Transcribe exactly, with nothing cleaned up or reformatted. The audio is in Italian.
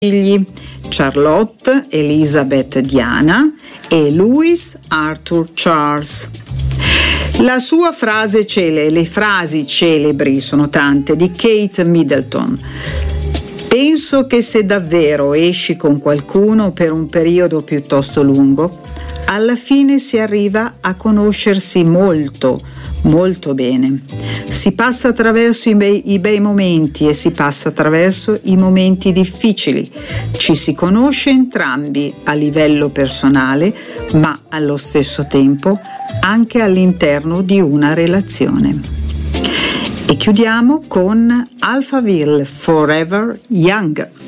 figli, Charlotte, Elizabeth Diana e Louis Arthur Charles. La sua frase celebre, le frasi celebri sono tante, di Kate Middleton. Penso che se davvero esci con qualcuno per un periodo piuttosto lungo, alla fine si arriva a conoscersi molto, molto bene. Si passa attraverso i bei, i bei momenti e si passa attraverso i momenti difficili. Ci si conosce entrambi a livello personale, ma allo stesso tempo anche all'interno di una relazione. E chiudiamo con Alphaville, Forever Young.